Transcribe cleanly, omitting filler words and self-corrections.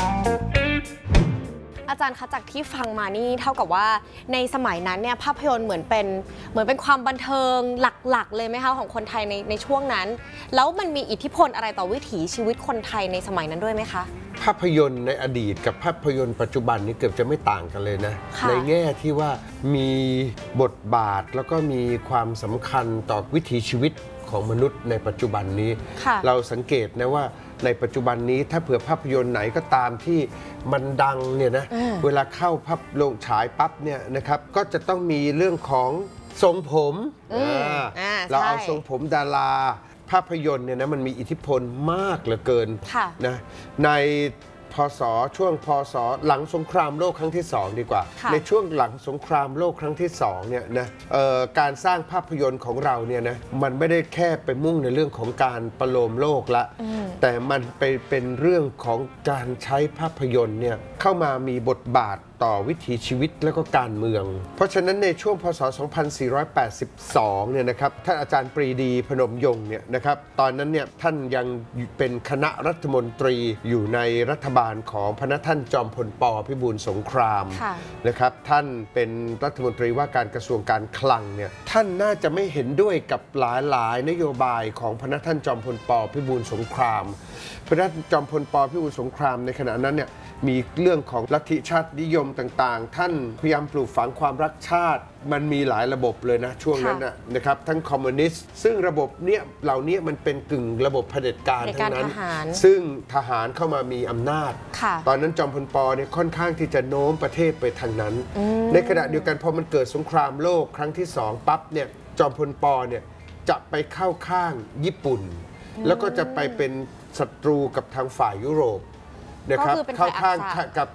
อาจารย์คะจากที่ฟังมานี่เท่ากับว่าในสมัยนั้นเนี่ยภาพยนตร์เหมือนเป็นความบันเทิงหลักๆเลยไหมคะของคนไทยในช่วงนั้นแล้วมันมีอิทธิพลอะไรต่อวิถีชีวิตคนไทยในสมัยนั้นด้วยไหมคะภาพยนตร์ในอดีตกับภาพยนตร์ปัจจุบันนี้เกือบจะไม่ต่างกันเลยนะในแง่ที่ว่ามีบทบาทแล้วก็มีความสำคัญต่อวิถีชีวิตของมนุษย์ในปัจจุบันนี้เราสังเกตนะว่าในปัจจุบันนี้ถ้าเผื่อภาพยนตร์ไหนก็ตามที่มันดังเนี่ยนะเวลาเข้าภาพโรงฉายปั๊บเนี่ยนะครับก็จะต้องมีเรื่องของทรงผมเราเอาทรงผมดาราภาพยนตร์เนี่ยนะมันมีอิทธิพลมากเหลือเกินนะในช่วงพศหลังสงครามโลกครั้งที่2ดีกว่าในช่วงหลังสงครามโลกครั้งที่2เนี่ยนะการสร้างภาพยนตร์ของเราเนี่ยนะมันไม่ได้แค่ไปมุ่งในเรื่องของการประโลมโลกละแต่มันเป็นเรื่องของการใช้ภาพยนตร์เนี่ยเข้ามามีบทบาทต่อวิถีชีวิตและก็การเมืองเพราะฉะนั้นในช่วงพศ 2482 เนี่ยนะครับท่านอาจารย์ปรีดีพนมยงค์เนี่ยนะครับตอนนั้นเนี่ยท่านยังเป็นคณะรัฐมนตรีอยู่ในรัฐบาลของพระท่านจอมพลป.พิบูลสงครามนะครับท่านเป็นรัฐมนตรีว่าการกระทรวงการคลังเนี่ยท่านน่าจะไม่เห็นด้วยกับหลายนโยบายของพระท่านจอมพลป.พิบูลสงครามพระท่านจอมพลป.พิบูลสงครามในขณะนั้นเนี่ยมีเรื่องของลัทธิชาตินิยมต่างๆท่านพยายามปลูกฝังความรักชาติมันมีหลายระบบเลยนะช่วงนั้นนะครับทั้งคอมมิวนิสต์ซึ่งระบบเนี้ยเหล่านี้มันเป็นกึ่งระบบเผด็จการทั้งนั้นซึ่งทหารเข้ามามีอำนาจตอนนั้นจอมพลป.เนี่ยค่อนข้างที่จะโน้มประเทศไปทางนั้นในขณะเดียวกันพอมันเกิดสงครามโลกครั้งที่2ปั๊บเนี่ยจอมพลป.เนี่ยจะไปเข้าข้างญี่ปุ่นแล้วก็จะไปเป็นศัตรูกับทางฝ่ายยุโรปนะครับเข้าข้างกับ